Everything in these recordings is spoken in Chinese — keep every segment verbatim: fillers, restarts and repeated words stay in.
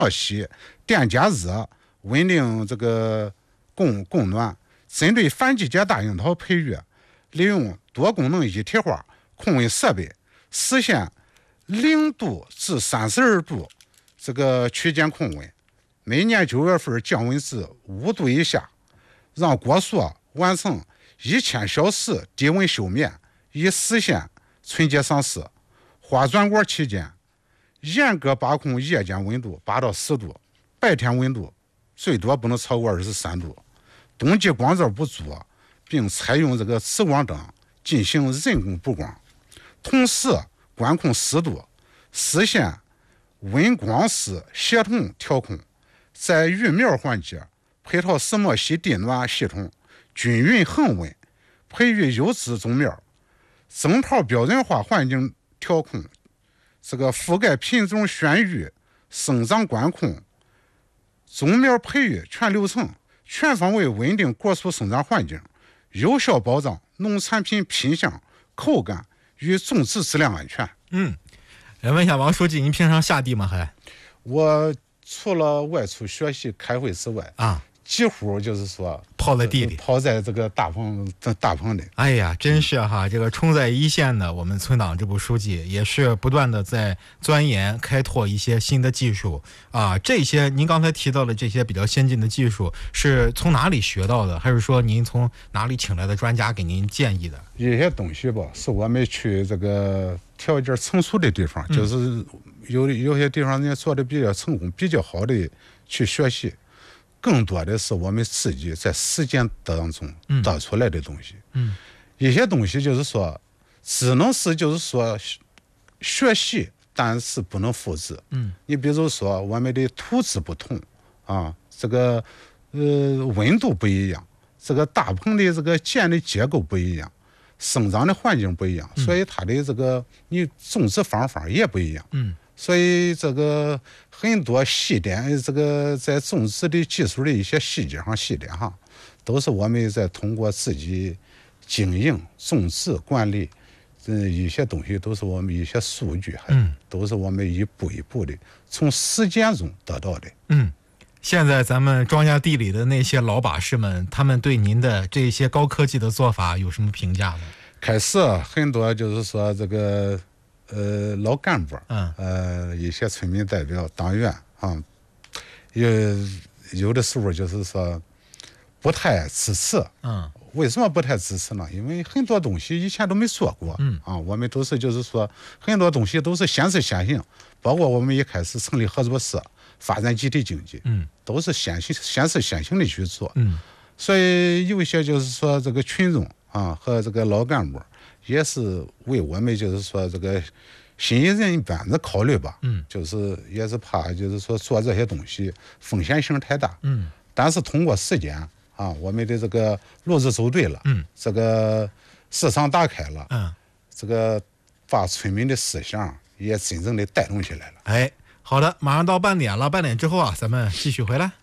潮汐、电解热，稳定这个供供暖。针对反季节大樱桃培育，利用多功能一体化控温设备，实现零度至三十二度这个区间控温，每年九月份降温至五度以下，让果树完成一千小时低温休眠，以实现春节上市。花转果期间，严格把控夜间温度八到十度，白天温度最多不能超过二十三度。冬季光照不足，并采用这个紫光灯进行人工补光，同时管控湿度，实现温光湿协同调控。在育苗环节，配套石墨烯地暖系统，均匀恒温，培育优质种苗，整套标准化环境调控，这个覆盖品种选育、生长管控、种苗培育全流程，全方位稳定果树生长环境，有效保障农产品品相、口感与种植质量安全。 嗯，来问一下王书记，您平常下地吗？还我除了外出学习开会之外啊， 几乎就是说泡在地里， 泡在这个大棚大棚里。 哎呀，真是哈，这个冲在一线的我们村党支部书记也是不断的在钻研开拓一些新的技术啊。这些您刚才提到的这些比较先进的技术是从哪里学到的，还是说您从哪里请来的专家给您建议的？ 一些东西吧，是我们去这个条件成熟的地方，嗯、就是有有些地方人家做的比较成功、比较好的去学习。更多的是我们自己在实践当中得出来的东西。嗯，一些东西就是说，只能是就是说学习，但是不能复制。嗯，你比如说我们的土质不同啊，这个呃温度不一样，这个大棚的这个建的结构不一样，生长的环境不一样，所以它的这个你种植方法也不一样。嗯。所以这个很多细点，这个在种植的技术的一些细节上、细点上，都是我们在通过自己经营、种植、管理，嗯，一些东西都是我们一些数据，嗯，都是我们一步一步的从实践中得到的。 嗯，现在咱们庄稼地里的那些老把式们，他们对您的这些高科技的做法有什么评价呢？ 开始很多就是说这个。呃，老干部，嗯，呃，一些村民代表、党员啊，有有的时候就是说不太支持，嗯，为什么不太支持呢？因为很多东西以前都没做过，嗯，啊，我们都是就是说很多东西都是先是先行，包括我们一开始成立合作社、发展集体经济，嗯，都是先行先是先行的去做，嗯，所以有一些就是说这个群众啊和这个老干部。也是为我们就是说这个新人班子考虑吧，嗯，就是也是怕就是说做这些东西风险性太大，嗯，但是通过时间啊，我们的这个路子走对了，嗯，这个市场打开了，嗯，这个把村民的思想也真正的带动起来了。 哎，好的，马上到半点了，半点之后啊，咱们继续回来。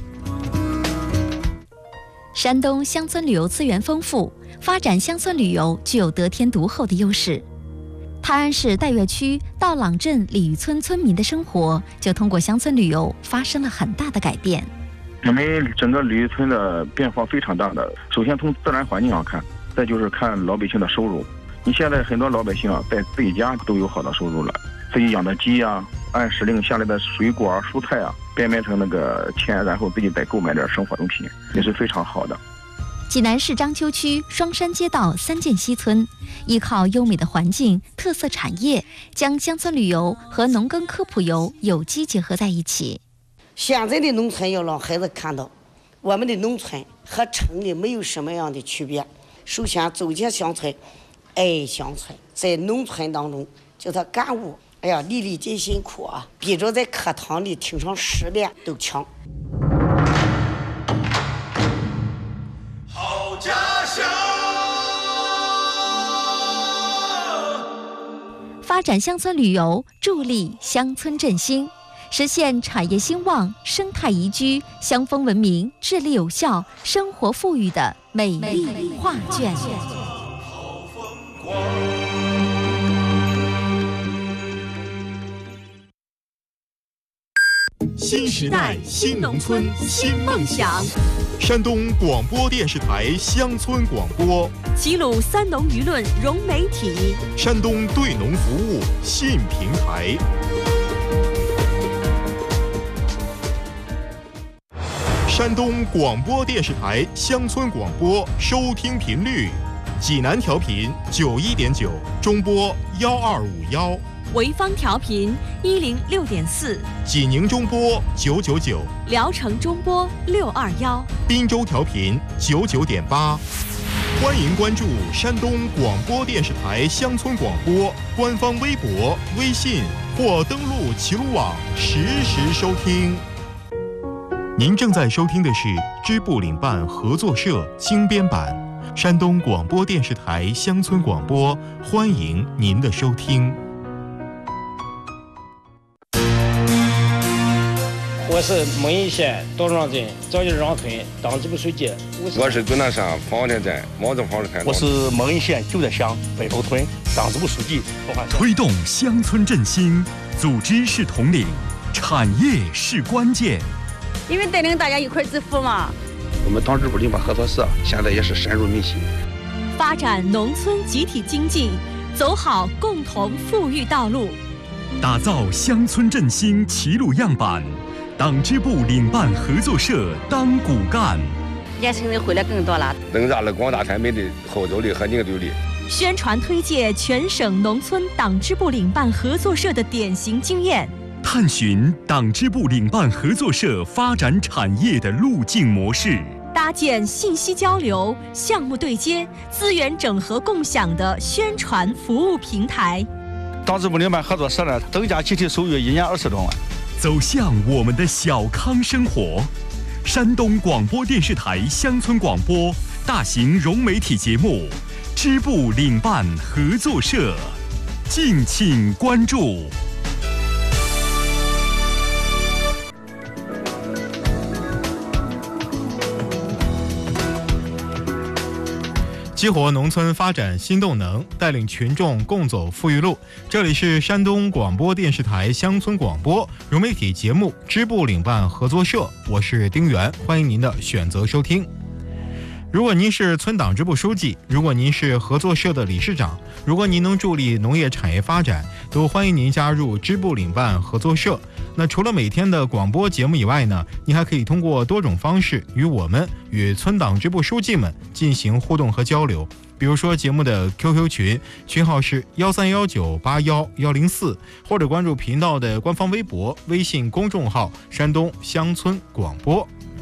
山东乡村旅游资源丰富，发展乡村旅游具有得天独厚的优势。泰安市岱岳区道朗镇鲤鱼村村民的生活就通过乡村旅游发生了很大的改变。 我们整个鲤鱼村的变化非常大的，首先从自然环境上看，再就是看老百姓的收入。你现在很多老百姓啊，在自己家都有好的收入了，自己养的鸡啊，按时令下来的水果啊、蔬菜啊，变卖成那个钱，然后自己再购买点生活用品，也是非常好的。 济南市章丘区双山街道三涧西村，依靠优美的环境、特色产业，将乡村旅游和农耕科普游有机结合在一起。 现在的农村要让孩子看到，我们的农村和城里没有什么样的区别。首先走进乡村，爱乡村，在农村当中叫他感悟，哎呀，粒粒皆辛苦啊，比着在课堂里听上十遍都强。 好家乡， 发展乡村旅游，助力乡村振兴，实现产业兴旺、生态宜居、乡风文明、治理有效、生活富裕的美丽画卷。 好风光。 新时代新农村新梦想。山东广播电视台乡村广播， 齐鲁三农舆论融媒体， 山东对农服务新平台。山东广播电视台乡村广播收听频率：济南调频九一点九，中波幺二五幺； 潍坊调频一零六点四， 济宁中波九九九， 聊城中波六二幺， 滨州调频九九点八。欢迎关注山东广播电视台乡村广播官方微博、微信或登录齐鲁网实时收听。您正在收听的是支部领办合作社精编版山东广播电视台乡村广播，欢迎您的收听。 我是蒙阴县多庄镇赵家庄村党支部书记。 我是遵南山黄田镇毛泽坊的开。 我是蒙阴县旧德乡北头村党支部书记。 推动乡村振兴，组织是统领，产业是关键。 因为带领大家一块致富嘛。 我们党支部领办合作社现在也是深入民心， 发展农村集体经济，走好共同富裕道路， 打造乡村振兴齐鲁样板。党支部领办合作社当骨干， 年轻人回来更多了， 增加了广大村民的后走力和凝聚力。 宣传推介全省农村党支部领办合作社的典型经验， 探寻党支部领办合作社发展产业的路径模式， 搭建信息交流、项目对接、资源整合共享的宣传服务平台。 党支部领办合作社呢，增加集体收入一年二十多万。 走向我们的小康生活。山东广播电视台乡村广播大型融媒体节目支部领办合作社，敬请关注。激活农村发展新动能，带领群众共走富裕路。这里是山东广播电视台乡村广播融媒体节目支部领办合作社，我是丁元，欢迎您的选择收听。如果您是村党支部书记，如果您是合作社的理事长，如果您能助力农业产业发展，都欢迎您加入支部领办合作社。那除了每天的广播节目以外呢，您还可以通过多种方式与我们与村党支部书记们进行互动和交流。比如说节目的 Q Q 群，群号是幺三幺九八幺幺零四，或者关注频道的官方微博、微信公众号山东乡村广播。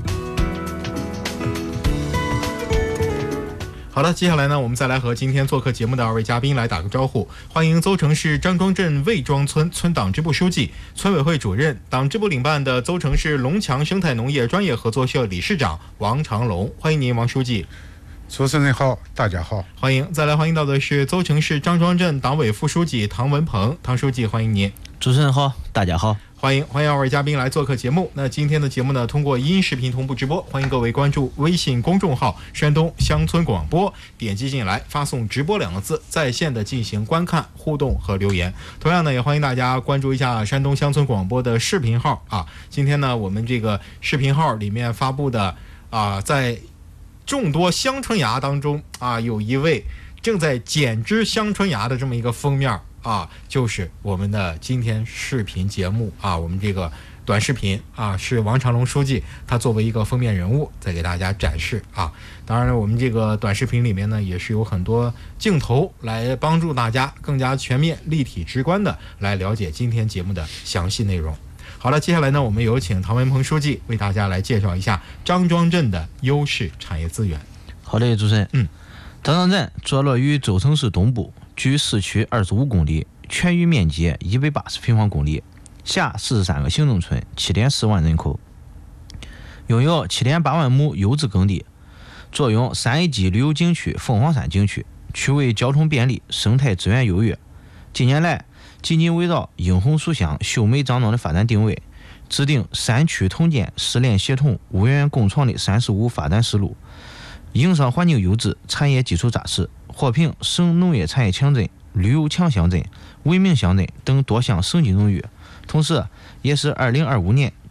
好了，接下来呢，我们再来和今天做客节目的二位嘉宾来打个招呼。欢迎邹城市张庄镇魏庄村村党支部书记、村委会主任、党支部领办的邹城市龙强生态农业专业合作社理事长王长龙，欢迎您，王书记。 主持人好，大家好， 欢迎。再来欢迎到的是邹城市张庄镇党委副书记唐文鹏，唐书记，欢迎您。 主持人好，大家好， 欢迎欢迎二位嘉宾来做客节目。那今天的节目呢，通过音视频同步直播，欢迎各位关注微信公众号山东乡村广播，点击进来发送直播两个字，在线的进行观看、互动和留言。同样呢，也欢迎大家关注一下山东乡村广播的视频号啊。今天呢，我们这个视频号里面发布的啊，在众多香椿芽当中啊，有一位正在剪枝香椿芽的这么一个封面啊，就是我们的今天视频节目啊，我们这个短视频啊，是王长龙书记他作为一个封面人物在给大家展示啊。当然了，我们这个短视频里面呢，也是有很多镜头来帮助大家更加全面、立体、直观的来了解今天节目的详细内容。好了，接下来呢，我们有请唐文鹏书记为大家来介绍一下张庄镇的优势产业资源。 好的，主持人。嗯，张庄镇坐落于邹城市东部，距市区二十五公里，全域面积一百八十平方公里，辖四十三个行政村，七点四万人口，拥有七点八万亩优质耕地，坐拥三 A 级旅游景区凤凰山景区，区位交通便利，生态资源优越。近年来，紧紧围绕樱红树香、秀美张庄的发展定位，制定三区统建、市联协同、物园共创的三十五发展思路，营商环境优质，产业基础扎实，获评省农业产业强镇、旅游强乡镇、文明乡镇等多项省级荣誉，同时也是二零二五年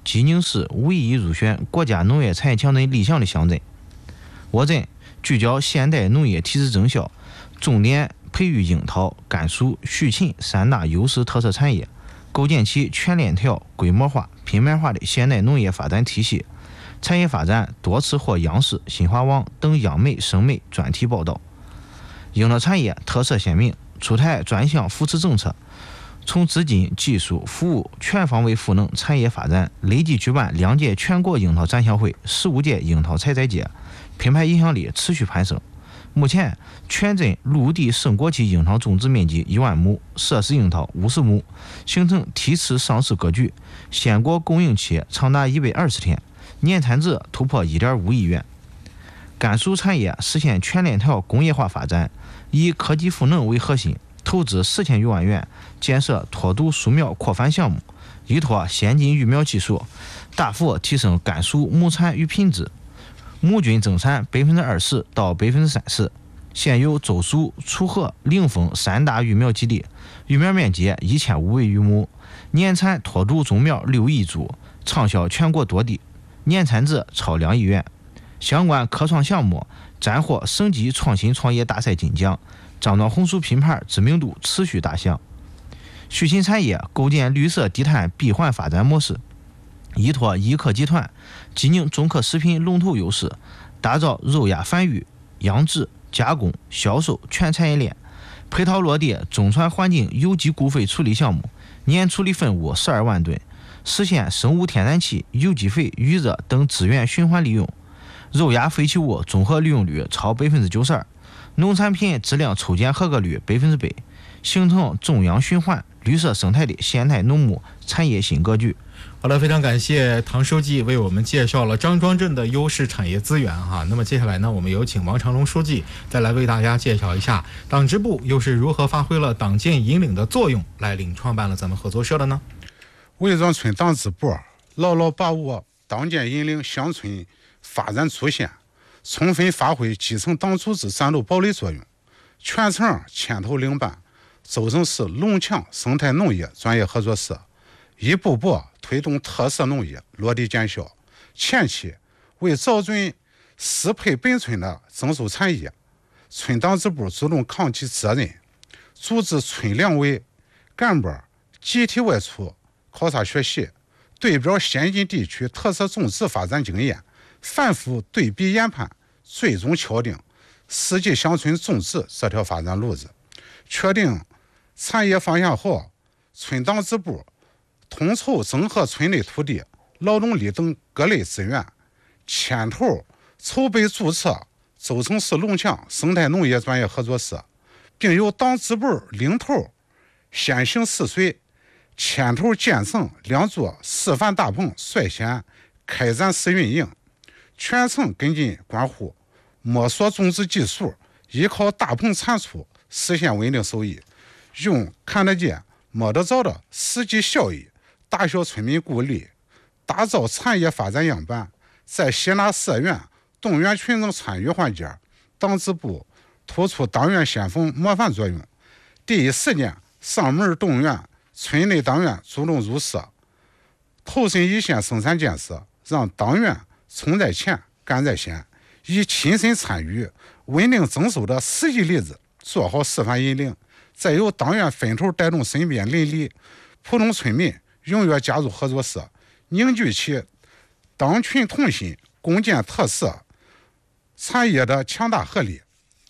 济宁市唯一入选国家农业产业强镇立项的乡镇。我镇聚焦现代农业体制增效，重点培育樱桃、甘肃、戌芹三大优势特色产业，构建起全链条、规模化、品牌化的现代农业发展体系。产业发展多次获央视、新华网等央媒、省媒专题报道。樱桃产业特色鲜明，出台专项扶持政策，从资金、技术、服务全方位赋能产业发展，累计举办两届全国樱桃展销会、十五届樱桃采摘节，品牌影响力持续攀升。目前，全镇陆地胜果期樱桃种植面积一万亩，设施樱桃五十亩，形成梯次上市格局，鲜果供应期长达一百二十天，年产值突破一点五亿元。甘肃产业实现全链条工业化发展，以科技赋能为核心，投资四千余万元建设脱毒树苗扩繁项目，依托先进育苗技术，大幅提升甘肃亩产与品质，亩均增产百分之二十到百分之三十。现有周苏、楚河、临沣三大育苗基地，育苗面积一千五百余亩，年产脱毒种苗六亿株，畅销全国多地，年产值超两亿元。相关科创项目斩获省级创新创业大赛金奖，张庄红薯品牌知名度持续大响。戌芹产业构建绿色低碳闭环发展模式，依托医科集团、济宁中科食品龙头优势，打造肉鸭繁育、养殖、加工、销售全产业链，配套落地中川环境有机固废处理项目，年处理分物十二万吨，实现生物天然气、有机肥、余热等资源循环利用。肉鸭废弃物综合利用率超百分之九十二，农产品质量抽检合格率百分之百，形成中央循环绿色生态的现代农牧产业新格局。 好的，非常感谢唐书记为我们介绍了张庄镇的优势产业资源哈。那么接下来呢，我们有请王长龙书记再来为大家介绍一下党支部又是如何发挥了党建引领的作用，来领创办了咱们合作社的呢？ 魏庄村党支部牢牢把握党建引领乡村发展初线，充分发挥基层党组织战斗堡垒作用，全程牵头领办周城市龙强生态农业专业合作社，一步步推动特色农业落地见效。前期为找准适配本村的增收产业，村党支部主动扛起责任，组织村两委干部集体外出考察学习，对标先进地区特色种植发展经验，反复对比研判，最终敲定世纪乡村种植这条发展路子。确定产业方向后，村党支部统筹整合村内土地、劳动力等各类资源，牵头筹备注册周城市龙强生态农业专业合作社，并由党支部领头先行试水，牵头建成两座示范大棚，率先开展试运营，全程跟进关护，摸索种植技术，依靠大棚产出实现稳定收益，用看得见摸得着的实际效益打消村民顾虑，打造产业发展样板。在吸纳社员、动员群众参与环节，党支部突出党员先锋模范作用，第一时间上门动员村内党员主动入社，投身一线生产建设，让党员冲在前、干在先，以亲身参与稳定增收的实际例子做好示范引领，再由党员分头带动身边邻里普通村民踊跃加入合作社，凝聚起党群同心、共建特色产业的强大合力。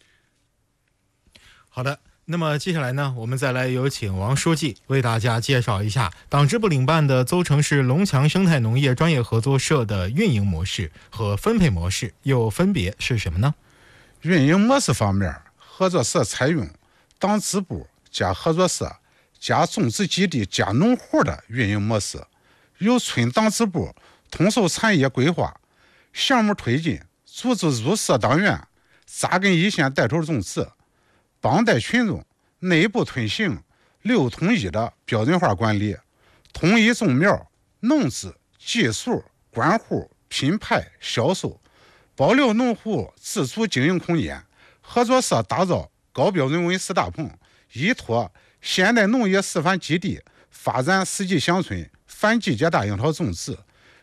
好的，那么接下来呢，我们再来有请王书记为大家介绍一下党支部领办的邹城市龙强生态农业专业合作社的运营模式和分配模式又分别是什么呢？ 运营模式方面，合作社采用党支部加合作社加种植基地加农户的运营模式，由村党支部统筹产业规划、项目推进，组织入社党员扎根一线带头种植，帮带群众内部推行六统一的标准化管理，统一种苗、农资、技术、关护、品牌、销售，保留农户自主经营空间。合作社打造高标准温室大棚，依托现代农业示范基地，发展世纪乡村反季节大樱桃种植，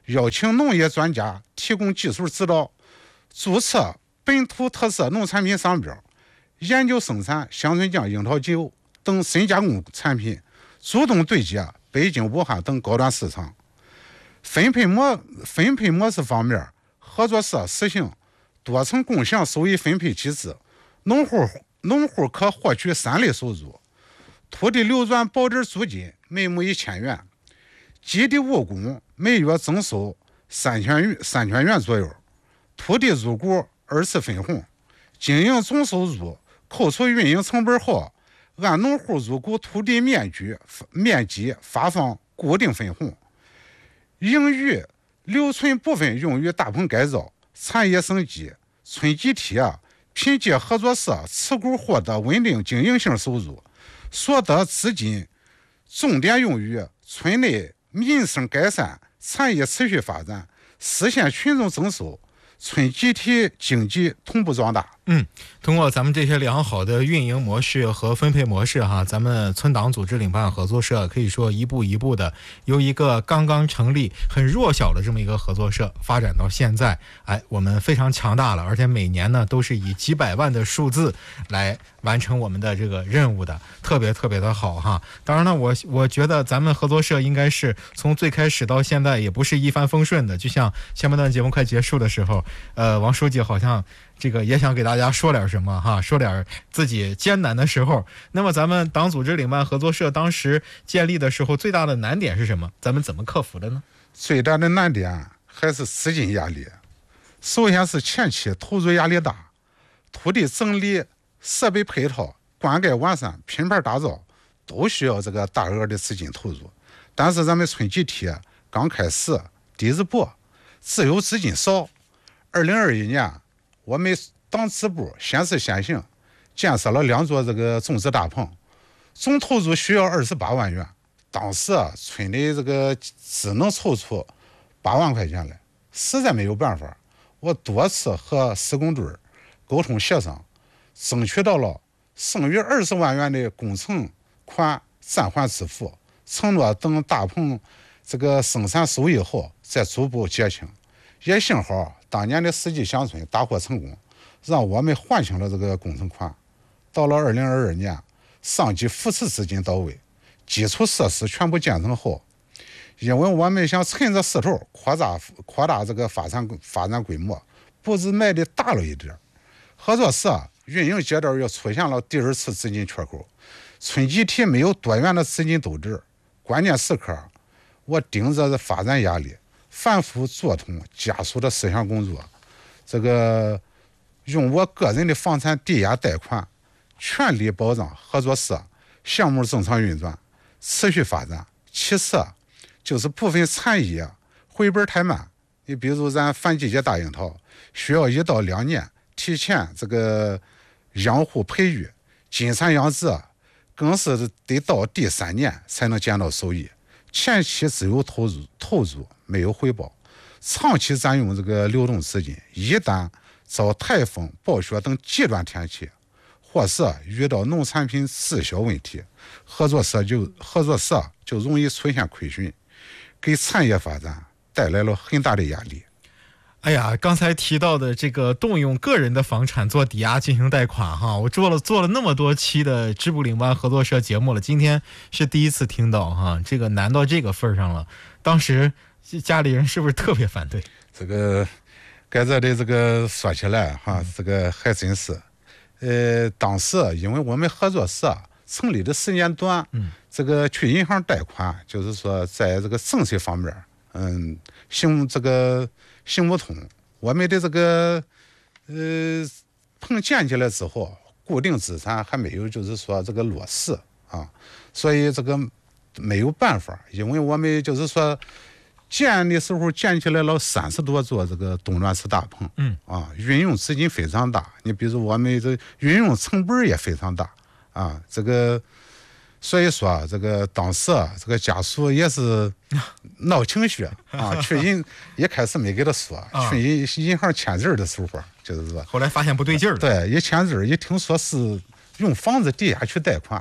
邀请农业专家提供技术指导，注册本土特色农产品商标，研究生产乡村酱、樱桃酒等深加工产品，主动对接北京、武汉等高端市场。分配模分配模式方面，合作社实行多层共享收益分配机制，农户农户可获取三类收入：土地流转保值租金每亩一千元，基地务工每月增收三千元三千元左右，土地入股二次分红，经营总收入扣除运营成本后，按农户入股土地面积面积发放固定分红。盈余留存部分用于大棚改造、产业升级。村集体啊，凭借合作社持股获得稳定经营性收入，所得资金重点用于村内民生改善、产业持续发展，实现群众增收，村集体经济同步壮大。 嗯，通过咱们这些良好的运营模式和分配模式哈，咱们村党组织领办合作社可以说一步一步的由一个刚刚成立很弱小的这么一个合作社发展到现在，哎，我们非常强大了，而且每年呢都是以几百万的数字来完成我们的这个任务的，特别特别的好哈。当然呢，我我觉得咱们合作社应该是从最开始到现在也不是一帆风顺的，就像前半段节目快结束的时候，呃，王书记好像这个也想给大家说点什么哈，说点自己艰难的时候。那么咱们党组织领办合作社当时建立的时候，最大的难点是什么？咱们怎么克服的呢？ 最大的难点还是资金压力。首先是前期投入压力大，土地整理、设备配套、灌溉完善、品牌打造都需要这个大额的资金投入。但是咱们村集体刚开始底子薄，自有资金少。二零二一年，我们党支部先试先行，建设了两座这个种植大棚，总投入需要二十八万元。当时啊，村里这个只能凑出八万块钱来，实在没有办法。我多次和施工队沟通协商，争取到了剩余二十万元的工程款暂缓支付，承诺等大棚这个生产收益后再逐步结清。也幸好当年的世纪乡村大获成功，让我们还清了这个工程款。到了二零二二年，上级扶持资金到位，基础设施全部建成后，因为我们想趁着势头扩大扩大这个发展发展规模，步子迈的大了一点，合作社运营阶段又出现了第二次资金缺口，村集体没有多元的资金斗志，关键时刻我顶着发展压力，反复做通加速的思想工作，这个用我个人的房产抵押贷款，全力保障合作社项目正常运转、持续发展。其次就是部分产业回本太慢，你比如咱反季节大樱桃需要一到两年提前这个养护培育，金蚕养殖更是得到第三年才能见到收益，前期只有投入投入没有回报，长期占用这个流动资金，一旦遭台风、暴雪等极端天气，或是遇到农产品滞销问题，合作社就合作社就容易出现亏损，给产业发展带来了很大的压力。 哎呀，刚才提到的这个动用个人的房产做抵押进行贷款哈，我做了做了那么多期的支部领办合作社节目了，今天是第一次听到哈，这个难到这个份上了。当时家里人是不是特别反对？ 这个该这的这个说起来哈，这个还真是，呃，当时因为我们合作社成立的时间短，嗯，这个去银行贷款，就是说在这个政策方面，嗯，行这个行不通。我们的这个呃棚建起来之后，固定资产还没有就是说这个落实啊，所以这个没有办法，因为我们就是说建的时候建起来了三十多座这个冬暖池大棚，嗯啊，运用资金非常大，你比如我们这运用成本也非常大啊，这个所以说这个当时这个家属也是闹情绪啊，去银一开始没给他说，啊、去银银行签字的时候，就是说后来发现不对劲儿， 对，一签字一听说是用房子抵押去贷款啊，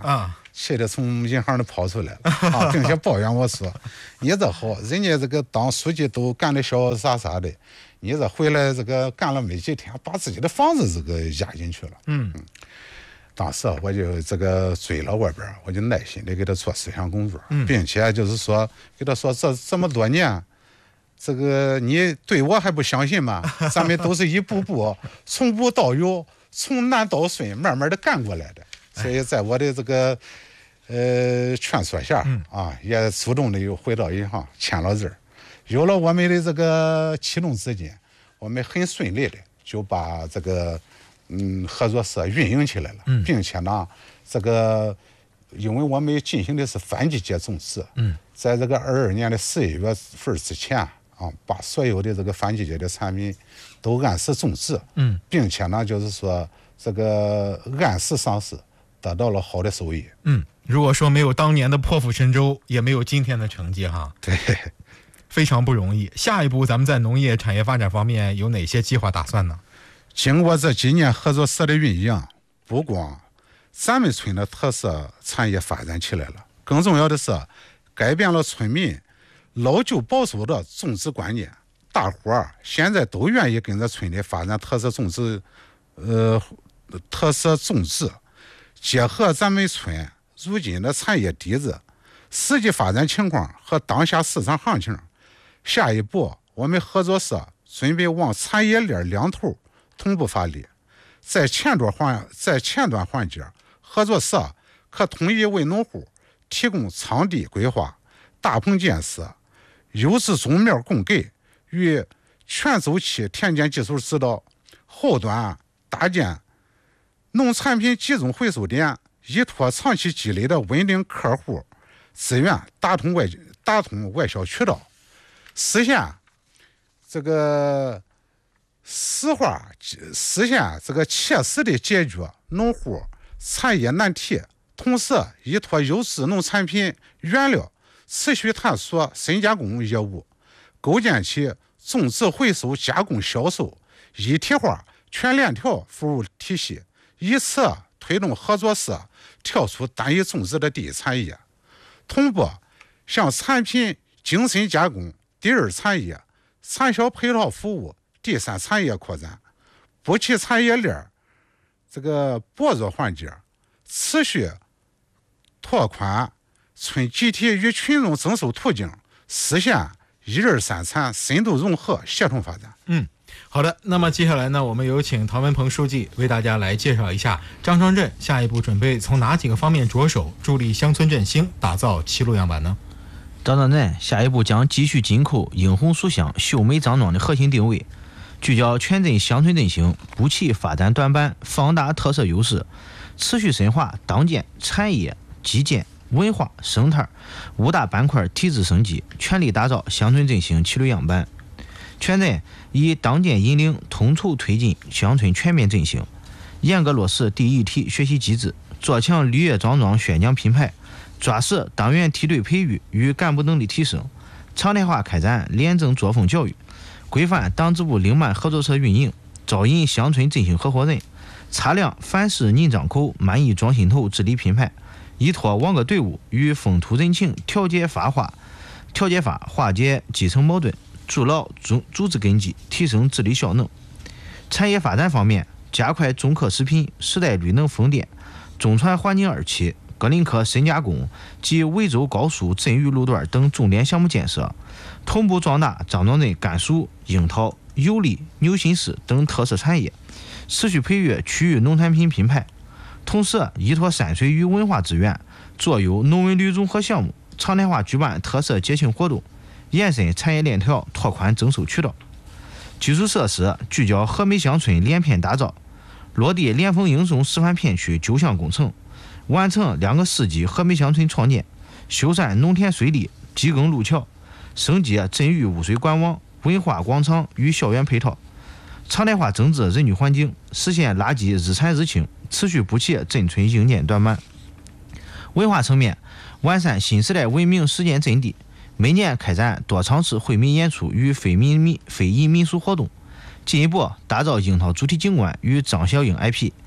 气得从银行里跑出来了啊，并且抱怨我说：“你这好，人家这个当书记都干得潇潇洒洒的，你这回来这个干了没几天，把自己的房子这个押进去了。” 嗯嗯，当时我就这个追了外边，我就耐心的给他做思想工作， 嗯、 并且就是说给他说这这么多年。这个你对我还不相信吗？咱们都是一步步从无到有，从难到顺，慢慢的干过来的。所以在我的这个呃劝说下啊，也主动的又回到银行签了字，有了我们的这个启动资金，我们很顺利的就把这个嗯合作社运营起来了， 嗯、 并且呢，这个因为我们进行的是反季节种植， 嗯，在这个二二年的十一月份之前。啊，把所有的这个反季节的产品都按时种植， 嗯， 并且呢，就是说这个按时上市，得到了好的收益。 嗯，如果说没有当年的破釜沉舟，也没有今天的成绩哈。 对， 非常不容易。下一步咱们在农业产业发展方面有哪些计划打算呢？ 经过这几年合作社的运营，不光咱们村的特色产业发展起来了，更重要的是改变了村民老旧保守的种植观念，大伙儿现在都愿意跟着村里发展特色种植，呃，特色种植，结合咱们村如今的产业底子、实际发展情况和当下市场行情。下一步，我们合作社准备往产业链两头同步发力，在前端环在前端环节，合作社可统一为农户提供场地规划、大棚建设。优质种苗供给与全周期田间技术指导，后端搭建农产品集中回收点，依托长期积累的稳定客户资源，打通外打通外销渠道，实现这个实话实现这个切实的解决农户产业难题，同时依托优质农产品原料。持续探索深加工业务，构建起种植、回收、加工、销售一体化全链条服务体系，以此推动合作社跳出单一种植的第一产业，同步向产品精深加工第二产业、产销配套服务第三产业扩展，补齐产业链这个薄弱环节，持续拓宽村集体与群众增收途径，实现一二三产深度融合协同发展。 嗯，好的。那么接下来呢，我们有请唐文鹏书记为大家来介绍一下张庄镇下一步准备从哪几个方面着手，助力乡村振兴，打造齐鲁样板呢？ 张庄镇下一步将继续紧扣樱红书香、秀美张庄的核心定位，聚焦全镇乡村振兴，补齐发展短板，放大特色优势，持续深化党建、产业、基建、文化、生态五大板块体制升级，全力打造乡村振兴齐鲁样板。全镇以党建引领，统筹推进乡村全面振兴，严格落实第一梯学习机制，做强绿叶庄庄宣讲品牌，抓实党员梯队培育与干部能力提升，常态化开展廉政作风教育，规范党支部领办合作社运营，招引乡村振兴合伙人，擦亮凡事拧张口、满意装心头治理品牌，依托网格队伍与风土人情调节法化调节法化解基层矛盾，筑牢组组织根基，提升治理效能。产业发展方面，加快中科食品、时代绿能风电、中船环境二期、格林科深加工及维州高速镇域路段等重点项目建设，同步壮大张庄镇甘肃、樱桃、有利、牛心市等特色产业，持续培育区域农产品品牌。同时依托山水与文化资源，做有农文旅融合项目，常态化举办特色节庆活动，延伸产业链条，拓宽增收渠道。基础设施聚焦和美乡村连片打造，落地联丰英松示范片区九项工程，完成两个世纪和美乡村创建，修缮农田水利、机耕路桥，升级镇域污水管网、文化广场与校园配套，常态化整治人居环境，实现垃圾日产日清，持续补齐镇村硬件短板。文化层面，完善新时代文明实践阵地，每年开展多场次惠民演出与非民民非遗民俗活动，进一步打造樱桃主题景观与张小英 I P，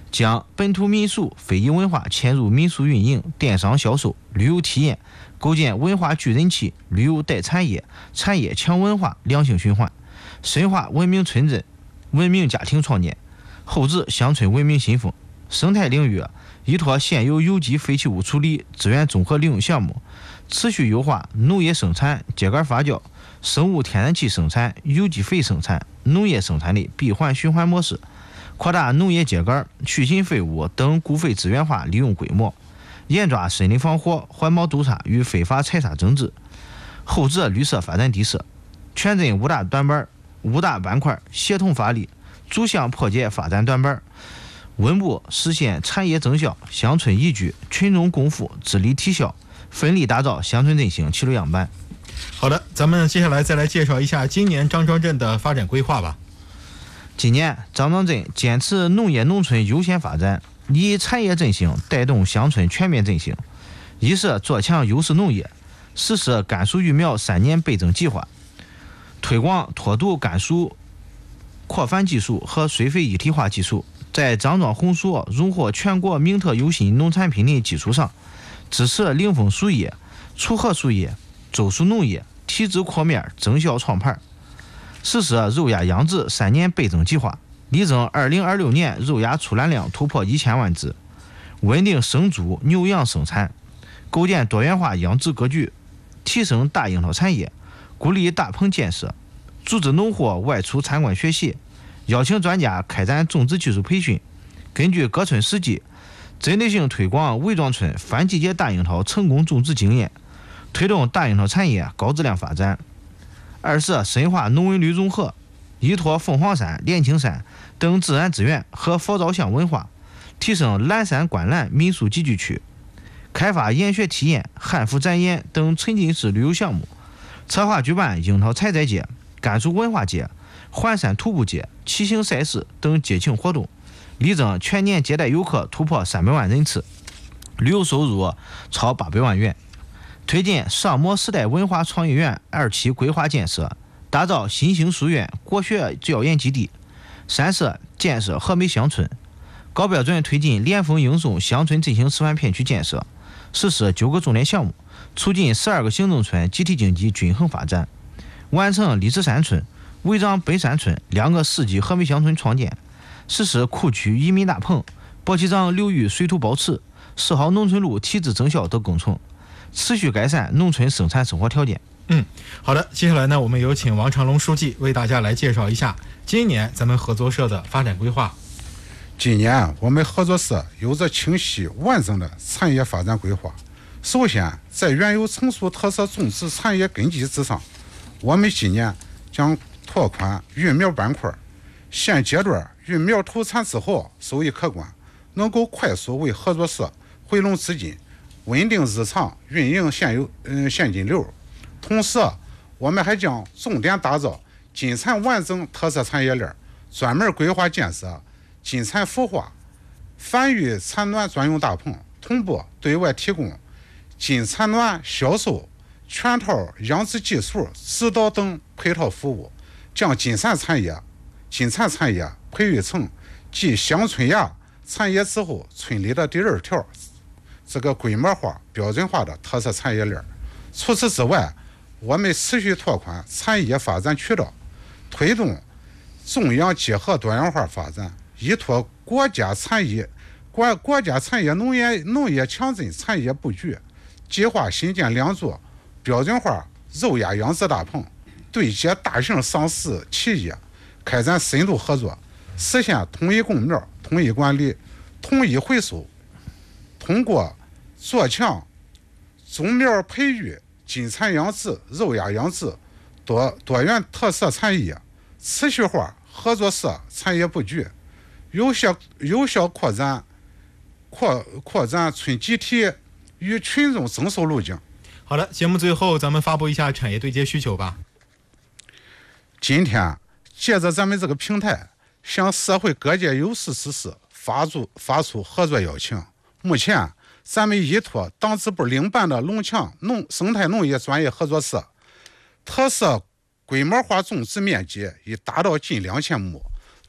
将本土民俗、非遗文化嵌入民俗运营、电商销售、旅游体验，构建文化聚人气、旅游带产业、产业强文化良性循环，深化文明村镇、文明家庭创建，厚植乡村文明新风。生态领域依托现有有机废弃物处理资源综合利用项目，持续优化农业生产、秸秆发酵、生物天然气生产、有机肥生产、农业生产的闭环循环模式，扩大农业秸秆、去腥废物等固废资源化利用规模，严抓森林防火、环保督查与非法采砂整治，厚植绿色发展地设，全镇五大短板、五大板块协同发力，逐项破解发展短板，稳步实现产业增效、乡村宜居、群众共富、治理提效，奋力打造乡村振兴齐鲁样板。 好的，咱们接下来再来介绍一下今年张庄镇的发展规划吧。 今年张庄镇坚持农业农村优先发展，以产业振兴带动乡村全面振兴。一是做强优势农业，实施甘薯育苗三年倍增计划，推广脱毒甘薯扩繁技术和水肥一体化技术，在张庄红薯荣获全国名特优新农产品的基础上，支持灵风树业、楚河树业、周树农业体制扩面、增效创牌。实施肉鸭养殖三年倍增计划，力争二零二六年肉鸭出栏量突破一千万只，稳定生猪牛羊生产，构建多元化养殖格局，提升大樱桃产业，鼓励大棚建设，组织农户外出参观学习，邀请专家开展种植技术培训，根据各村实际，针对性推广魏庄村反季节大樱桃成功种植经验，推动大樱桃产业高质量发展。二是深化农文旅融合，依托凤凰山、连青山等自然资源和佛造像文化，提升蓝山观澜民俗集聚区，开发研学体验、汉服展演等沉浸式旅游项目，策划举办樱桃采摘节、甘薯文化节、环山徒步节、骑行赛事等节庆活动，力争全年接待游客突破三百万人次，旅游收入超八百万元。推进上模时代文化创意园二期规划建设，打造新兴书院国学教研基地。三是建设和美乡村，高标准推进联丰应送乡村振兴示范片区建设，实施九个重点项目，促进十二个行政村集体经济均衡发展，完成李子山村、违章北山村两个市级和美乡村创建，实施库区移民大棚、宝鸡庄流域水土保持、十号农村路体制增效等工程，持续改善农村生产生活条件。 嗯，好的，接下来呢，我们有请王长龙书记为大家来介绍一下今年咱们合作社的发展规划。 今年我们合作社有着清晰完整的产业发展规划。首先，在原有成熟特色种植产业根基之上，我们今年将拓宽育苗板块，现阶段育苗投产之后收益可观，能够快速为合作社回笼资金，稳定日常运营现有嗯现金流。同时，我们还将重点打造金蚕完整特色产业链，专门规划建设金蚕孵化、繁育产卵专用大棚，同步对外提供金蚕卵销售、全套养殖技术指导等配套服务，将金蚕产业、金蚕产业培育成继乡村芽产业之后村里的第二条这个规模化、标准化的特色产业链。除此之外，我们持续拓宽产业发展渠道，推动中央结合多样化发展，依托国家产业国国家产业农业农业强镇产业布局，计划新建两座标准化肉鸭养殖大棚，对接大型上市企业，开展深度合作，实现统一供苗、统一管理、统一回收。通过做强种苗培育、金蚕养殖、肉鸭养殖多多元特色产业，持续化合作社产业布局，有效有效扩展扩扩展村集体与群众增收路径。 好的，节目最后咱们发布一下产业对接需求吧。 今天借着咱们这个平台，向社会各界有识之士发出发出合作邀请。目前，咱们依托党支部领办的农强农生态农业专业合作社，特色规模化种植面积已达到近两千亩，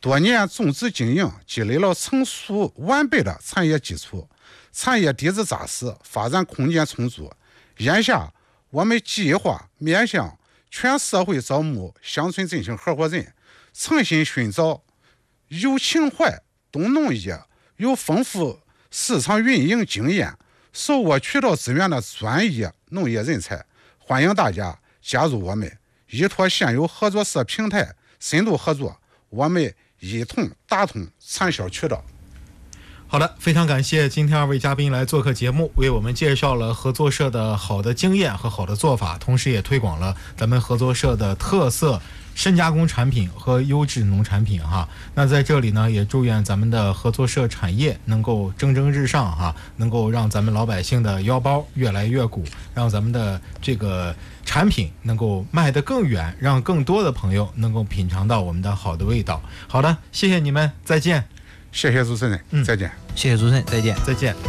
多年种植经营积累了成熟完备的产业基础，产业底子扎实，发展空间充足。眼下我们计划面向全社会招募乡村振兴合伙人，诚心寻找有情怀、懂农业、有丰富市场运营经验、手握渠道资源的专业农业人才。欢迎大家加入我们，依托现有合作社平台深度合作，我们一同打通产销渠道。 好的，非常感谢今天二位嘉宾来做客节目，为我们介绍了合作社的好的经验和好的做法，同时也推广了咱们合作社的特色深加工产品和优质农产品哈。那在这里呢，也祝愿咱们的合作社产业能够蒸蒸日上哈，能够让咱们老百姓的腰包越来越鼓，让咱们的这个产品能够卖得更远，让更多的朋友能够品尝到我们的好的味道。好的，谢谢你们，再见。 谢谢主持人，嗯，再见。 谢谢主持人，再见， 再见。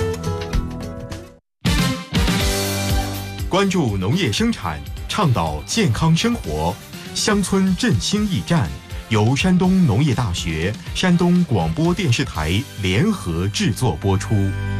关注农业生产，倡导健康生活，乡村振兴驿站由山东农业大学、山东广播电视台联合制作播出。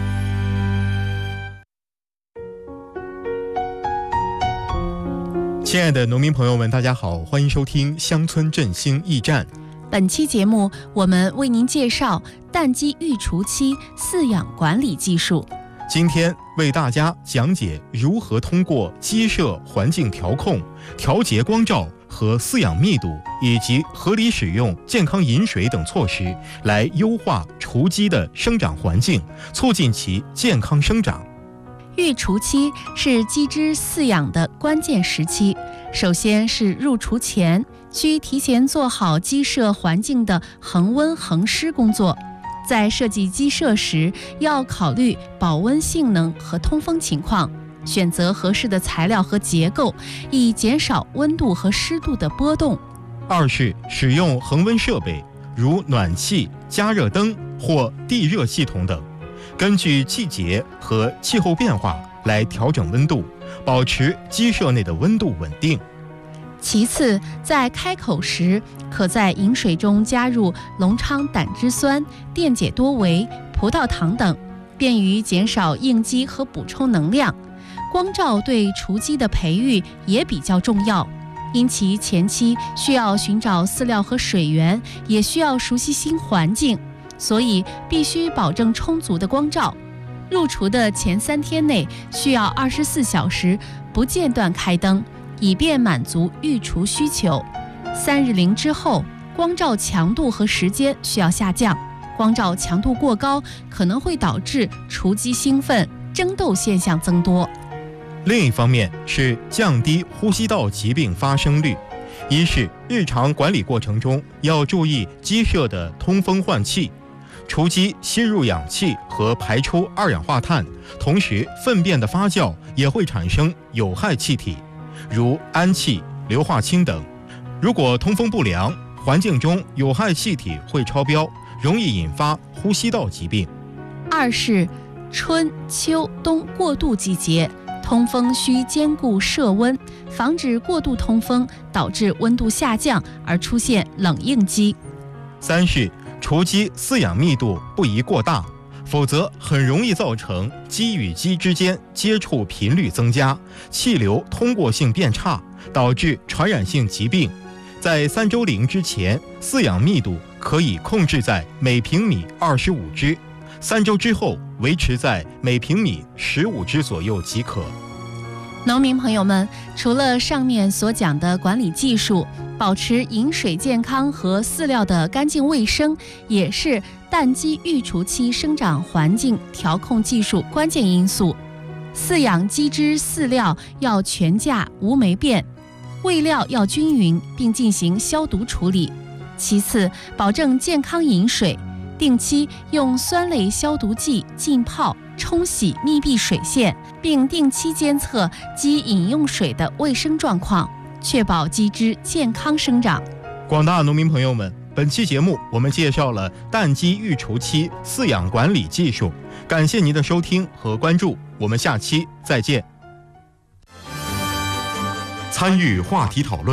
亲爱的农民朋友们，大家好，欢迎收听乡村振兴驿站。 本期节目，我们为您介绍蛋鸡育雏期饲养管理技术。 今天为大家讲解如何通过鸡舍环境调控、调节光照和饲养密度，以及合理使用健康饮水等措施，来优化雏鸡的生长环境，促进其健康生长。 育雏期是鸡只饲养的关键时期，首先是入雏前，需提前做好鸡舍环境的恒温恒湿工作。在设计鸡舍时，要考虑保温性能和通风情况，选择合适的材料和结构，以减少温度和湿度的波动。 二是使用恒温设备，如暖气、加热灯或地热系统等，根据季节和气候变化来调整温度，保持鸡舍内的温度稳定。 其次，在开口时，可在饮水中加入龙昌胆汁酸、电解多维、葡萄糖等，便于减少应激和补充能量。光照对雏鸡的培育也比较重要，因其前期需要寻找饲料和水源，也需要熟悉新环境，所以必须保证充足的光照。入雏的前三天内，需要二十四小时不间断开灯，以便满足育雏需求。三日龄之后，光照强度和时间需要下降，光照强度过高可能会导致雏鸡兴奋、争斗现象增多。 另一方面是降低呼吸道疾病发生率。一是日常管理过程中要注意鸡舍的通风换气，雏鸡吸入氧气和排出二氧化碳，同时粪便的发酵也会产生有害气体，如氨气、硫化氢等。如果通风不良，环境中有害气体会超标，容易引发呼吸道疾病。 二是春秋冬过渡季节，通风需兼顾舍温，防止过度通风导致温度下降而出现冷应激。 三是雏鸡饲养密度不宜过大，否则很容易造成鸡与鸡之间接触频率增加，气流通过性变差，导致传染性疾病。在三周龄之前，饲养密度可以控制在每平米二十五只，三周之后维持在每平米十五只左右即可。 农民朋友们，除了上面所讲的管理技术，保持饮水健康和饲料的干净卫生，也是蛋鸡育雏期生长环境调控技术关键因素。饲养鸡只饲料要全价无霉变，喂料要均匀，并进行消毒处理。其次，保证健康饮水，定期用酸类消毒剂浸泡、冲洗密闭水线，并定期监测鸡饮用水的卫生状况，确保鸡只健康生长。 广大农民朋友们，本期节目我们介绍了蛋鸡育雏期饲养管理技术，感谢您的收听和关注，我们下期再见。参与话题讨论，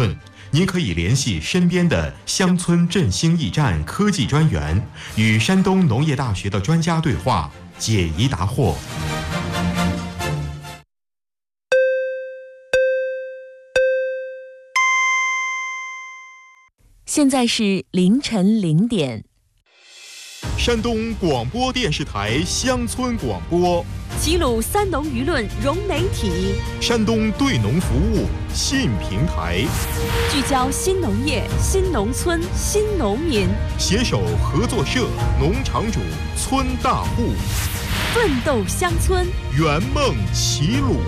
您可以联系身边的乡村振兴驿站科技专员，与山东农业大学的专家对话，解疑答惑。 现在是凌晨零点。 山东广播电视台乡村广播， 齐鲁三农舆论融媒体， 山东对农服务新平台， 聚焦新农业、新农村、新农民， 携手合作社、农场主、村大户， 奋斗乡村， 圆梦齐鲁。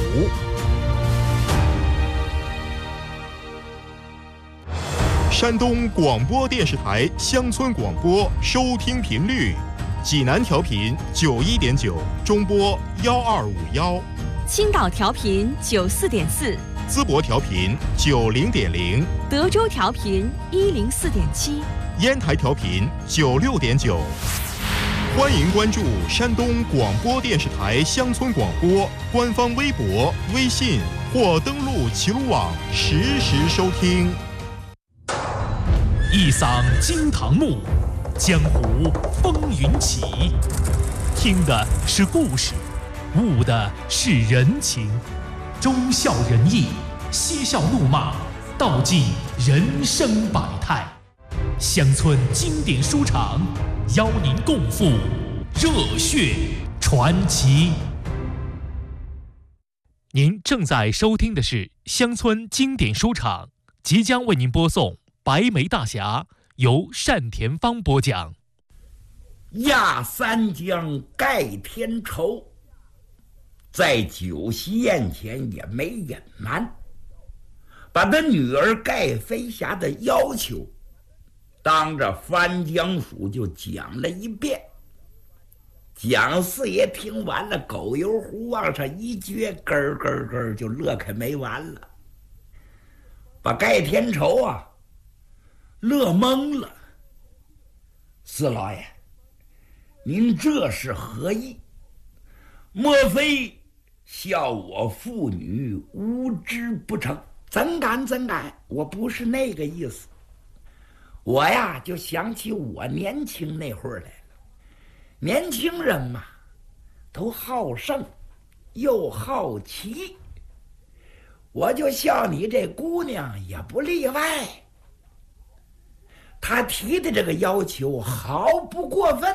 山东广播电视台乡村广播收听频率：济南调频九一点九，中波幺二五幺； 青岛调频九四点四， 淄博调频九零点零， 德州调频一零四点七， 烟台调频九六点九。欢迎关注山东广播电视台乡村广播官方微博、微信或登录齐鲁网实时收听。 一嗓惊堂木，江湖风云起。听的是故事，悟的是人情，忠孝仁义，嬉笑怒骂，道尽人生百态。乡村经典书场，邀您共赴热血传奇。您正在收听的是乡村经典书场，即将为您播送白眉大侠，由单田芳播讲。 压三江盖天仇，在酒席宴前也没隐瞒，把他女儿盖飞霞的要求当着番江署就讲了一遍。蒋四爷听完了，狗油壶往上一撅，咯咯咯就乐开没完了，把盖天仇啊乐懵了。四老爷，您这是何意？莫非笑我妇女无知不成？怎敢怎敢，我不是那个意思。我呀就想起我年轻那会儿来了。年轻人嘛，都好胜又好奇，我就笑你这姑娘也不例外。他提的这个要求毫不过分，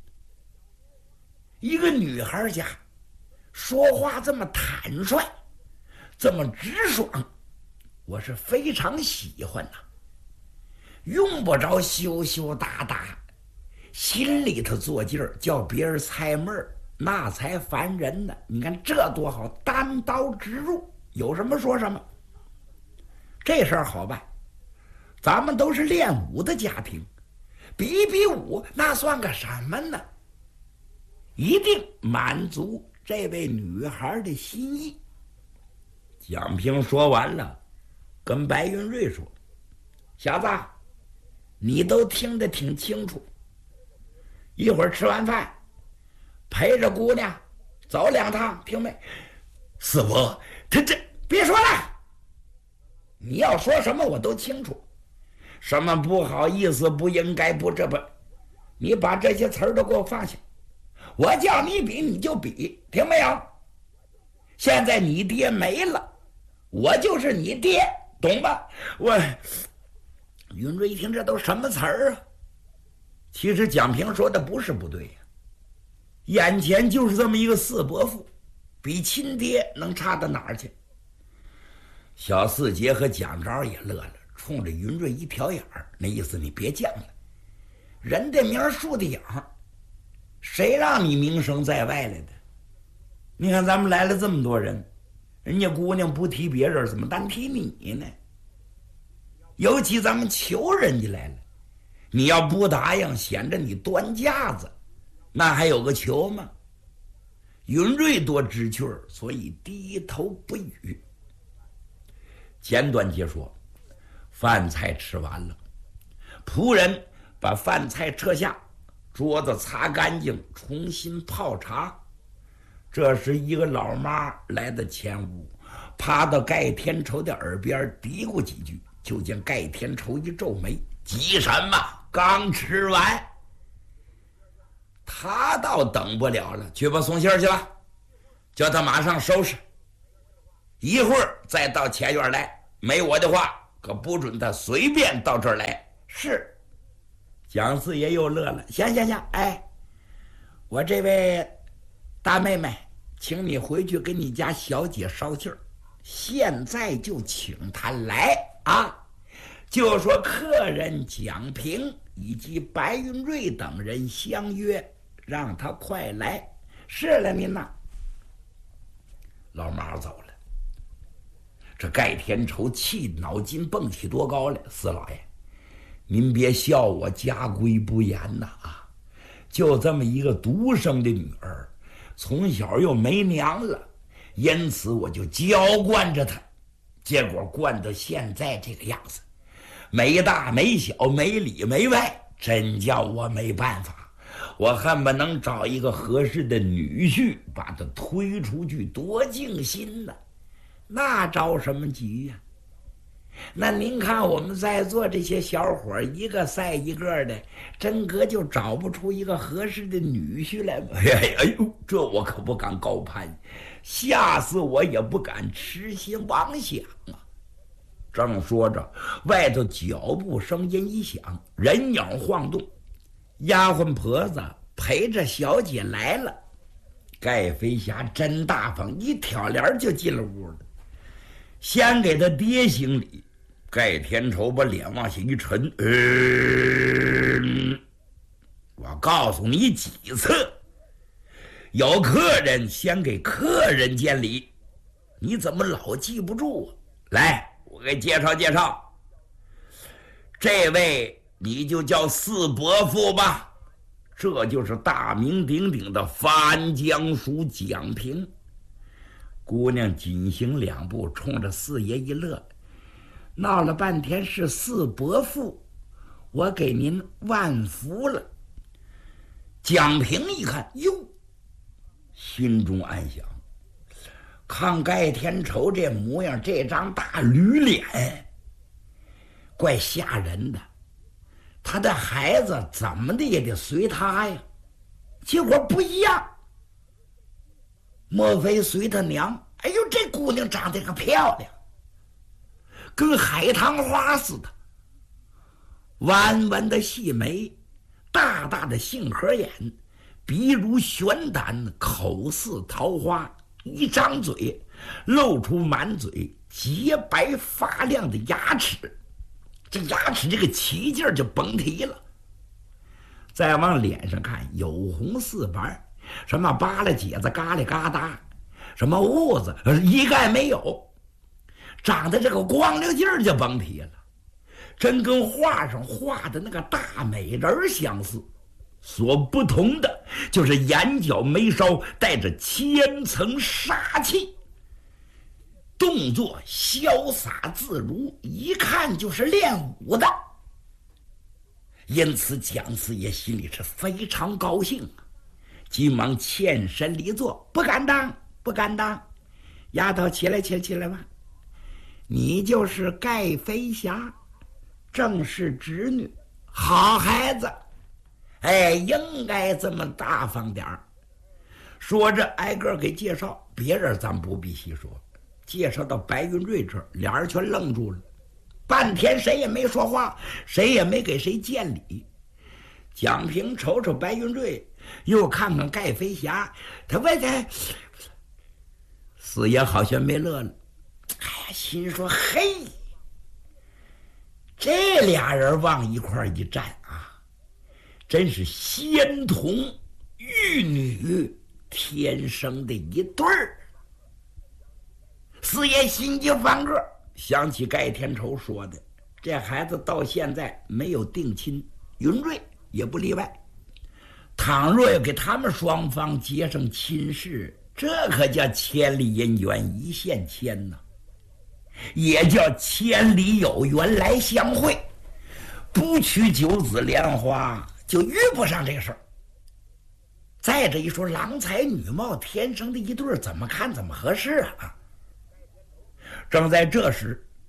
一个女孩家说话这么坦率，这么直爽，我是非常喜欢呐。用不着羞羞答答，心里头做劲儿，叫别人猜闷儿，那才烦人呢。你看这多好，单刀直入，有什么说什么。这事儿好办，咱们都是练武的家庭，比比武那算个什么呢？一定满足这位女孩的心意。蒋平说完了，跟白云瑞说：“小子，你都听得挺清楚，一会儿吃完饭陪着姑娘走两趟，听没？”四伯，他这别说了，你要说什么我都清楚，什么不好意思、不应该、不这不，你把这些词儿都给我放下。我叫你比你就比，听没有？现在你爹没了，我就是你爹，懂吧？我云瑞一听这都什么词儿啊？其实蒋平说的不是不对呀、啊，眼前就是这么一个四伯父，比亲爹能差到哪儿去？小四杰和蒋昭也乐了，冲着云瑞一瞟眼儿，那意思你别犟了，人的名树的影，谁让你名声在外来的？你看咱们来了这么多人，人家姑娘不提别人，怎么单提你呢？尤其咱们求人家来了，你要不答应，显着你端架子，那还有个求吗？云瑞多知趣儿，所以低头不语。简短结说，饭菜吃完了，仆人把饭菜撤下，桌子擦干净，重新泡茶。这时一个老妈来到前屋，趴到盖天仇的耳边嘀咕几句， 就见盖天仇一皱眉：“急什么？刚吃完。”他倒等不了了，去吧，送信去吧，叫他马上收拾，一会儿再到前院来。没我的话，可不准他随便到这儿来。是。蒋四爷又乐了：“行行行，哎，我这位大妹妹，请你回去给你家小姐捎信儿，现在就请她来啊！就说客人蒋平以及白云瑞等人相约，让他快来。是了，您呐。”老马走了。这盖天仇气脑筋蹦起多高来：“四老爷，您别笑我家规不严呐啊！就这么一个独生的女儿，从小又没娘了，因此我就娇惯着她，结果惯到现在这个样子，没大没小，没里没外，真叫我没办法。我恨不能找一个合适的女婿，把她推出去，多尽心呐！那着什么急呀？那您看我们在座这些小伙，一个赛一个的，真格就找不出一个合适的女婿来吗？哎呦，这我可不敢高攀，吓死我也不敢痴心妄想啊！正说着，外头脚步声音一响，人影晃动，丫鬟婆子陪着小姐来了。盖飞侠真大方，一挑帘就进了屋了，先给他爹行礼。盖天仇把脸往下一沉：“嗯，我告诉你几次，有客人先给客人见礼，你怎么老记不住啊？来，我给介绍介绍，这位你就叫四伯父吧，这就是大名鼎鼎的番江叔蒋平。”姑娘紧行两步，冲着四爷一乐：“闹了半天是四伯父，我给您万福了。”蒋平一看，哟，心中暗想：看盖天仇这模样，这张大驴脸，怪吓人的。他的孩子怎么的也得随他呀，结果不一样。莫非随他娘？哎呦，这姑娘长得可漂亮，跟海棠花似的，弯弯的细眉，大大的杏核眼，鼻如悬胆，口似桃花，一张嘴露出满嘴洁白发亮的牙齿，这牙齿这个起劲儿就甭提了。再往脸上看，有红似白，什么扒拉结子嘎里嘎达，什么痦子一概没有，长得这个光溜劲儿就甭提了，真跟画上画的那个大美人相似。所不同的就是眼角眉梢带着千层杀气，动作潇洒自如，一看就是练武的。因此蒋四爷心里是非常高兴啊，急忙欠身离座：“不敢当，不敢当，丫头起来起来起来吧，你就是盖飞侠，正是侄女，好孩子，哎，应该这么大方点儿。”说着挨个给介绍，别人咱不必细说，介绍到白云瑞这儿，俩人全愣住了，半天谁也没说话，谁也没给谁见礼。蒋平瞅瞅白云瑞，又看看盖飞侠，他问他，四爷好像没乐了，哎呀，心说嘿，这俩人往一块一站啊，真是仙童玉女天生的一对儿。四爷心急翻个，想起盖天仇说的，这孩子到现在没有定亲，云瑞也不例外。倘若要给他们双方结上亲事，这可叫千里姻缘一线牵呐，也叫千里有缘来相会，不娶九子莲花就遇不上这个事儿。再者一说，郎才女貌，天生的一对，怎么看怎么合适啊。正在这时，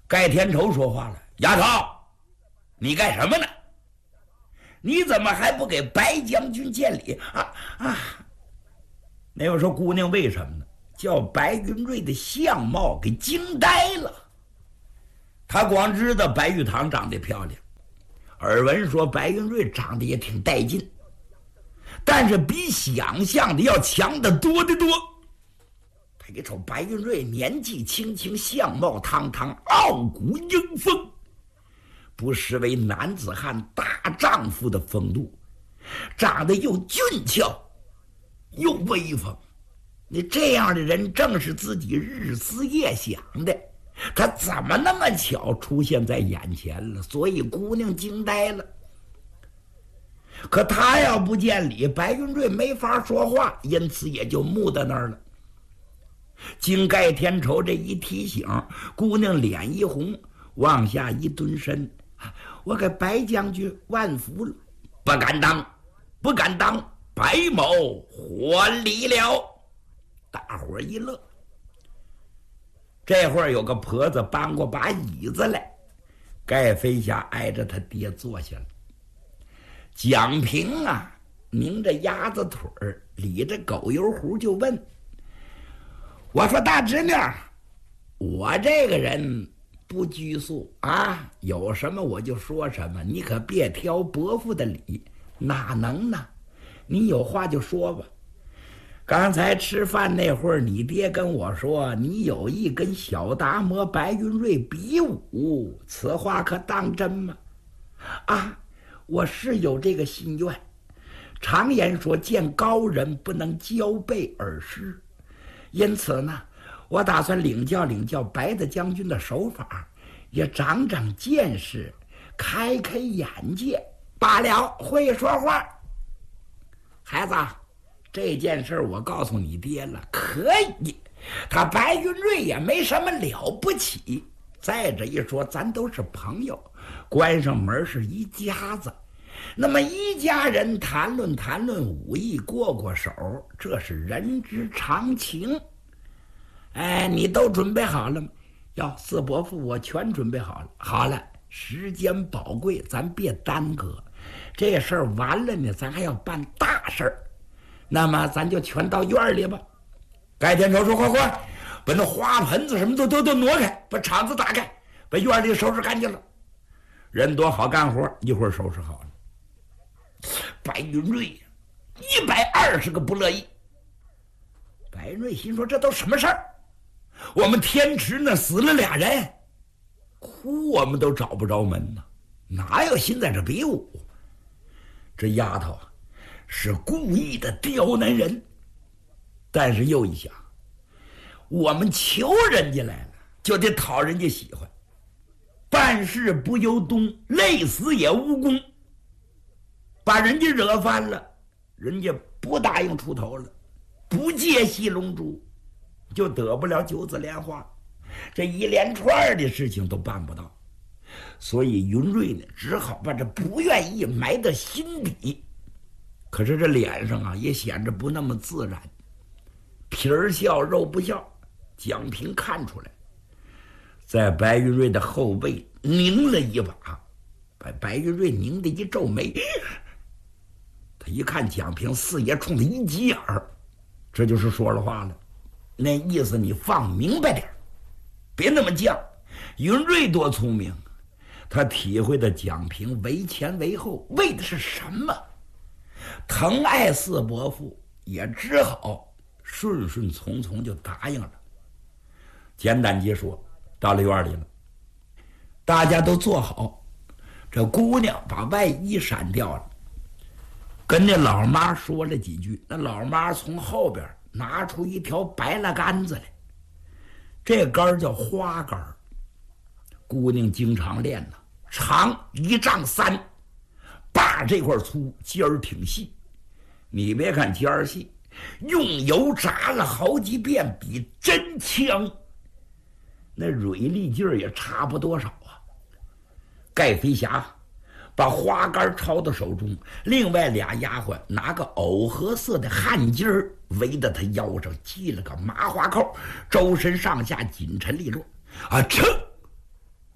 盖天仇说话了：“丫头，你干什么呢？你怎么还不给白将军见礼啊啊？”那又说姑娘为什么呢？叫白云瑞的相貌给惊呆了。他光知道白玉堂长得漂亮，耳闻说白云瑞长得也挺带劲，但是比想象的要强得多得多。他一瞅白云瑞年纪轻轻，相貌堂堂，傲骨英风，不失为男子汉大丈夫的风度，长得又俊俏又威风。你这样的人正是自己日思夜想的，他怎么那么巧出现在眼前了？所以姑娘惊呆了。可他要不见礼，白云瑞没法说话，因此也就木在那儿了。经盖天仇这一提醒，姑娘脸一红，往下一蹲身：“我给白将军万福了，不敢当，不敢当，白某还礼了。”大伙儿一乐。这会儿有个婆子搬过把椅子来，盖飞侠挨着他爹坐下了。蒋平啊，拧着鸭子腿儿，理着狗油壶就问：“我说大侄女，我这个人不拘束啊，有什么我就说什么，你可别挑伯父的理。哪能呢？你有话就说吧。刚才吃饭那会儿，你爹跟我说你有意跟小达摩白云瑞比武，此话可当真吗？”“啊，我是有这个心愿。常言说见高人不能交背而失，因此呢，我打算领教领教白大将军的手法，也长长见识，开开眼界罢了。会说话，孩子，这件事我告诉你爹了，可以。他白云瑞也没什么了不起。再者一说，咱都是朋友，关上门是一家子。那么一家人谈论谈论武艺，过过手，这是人之常情。哎，你都准备好了吗？要四伯父，我全准备好了。好了，时间宝贵，咱别耽搁。这事儿完了呢，咱还要办大事儿。那么咱就全到院里吧。盖天仇说：“快快，把那花盆子什么都都都挪开，把场子打开，把院里收拾干净了。人多好干活，一会儿收拾好了。”白云瑞一百二十个不乐意。白云瑞心说：“这都什么事儿？我们天池那死了俩人，哭我们都找不着门呢，哪有心在这比武？这丫头啊，是故意的刁难人。但是又一想，我们求人家来了，就得讨人家喜欢。办事不由东，累死也无功。把人家惹翻了，人家不答应出头了，不借戏龙珠，就得不了九子莲花。这一连串的事情都办不到，所以云瑞呢，只好把这不愿意埋到心底。可是这脸上啊，也显着不那么自然，皮儿笑肉不笑。蒋平看出来，在白云瑞的后背拧了一把，把白云瑞拧得一皱眉。他一看蒋平，四爷冲他一急眼儿，这就是说了话了，那意思你放明白点，别那么犟。云瑞多聪明，他体会的蒋平为前为后为的是什么，疼爱四伯父，也只好顺顺从从就答应了。简短结说，到了院里了，大家都坐好，这姑娘把外衣闪掉了，跟那老妈说了几句。那老妈从后边拿出一条白蜡杆子来，这杆叫花杆，姑娘经常练呢，长一丈三，把这块粗，尖儿挺细。你别看尖儿细，用油炸了好几遍，比真枪那锐利劲儿也差不多少啊。盖飞侠把花杆抄到手中，另外俩丫鬟拿个藕荷色的汗巾儿围在他腰上，系了个麻花扣，周身上下紧沉利落。啊，噌！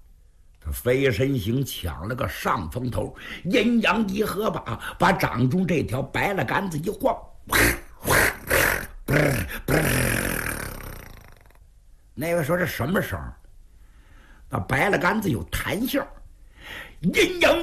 这飞神星抢了个上风头，阴阳一合把，把张忠这条白了杆子一晃，那位说这什么声？那白了杆子有弹性，阴阳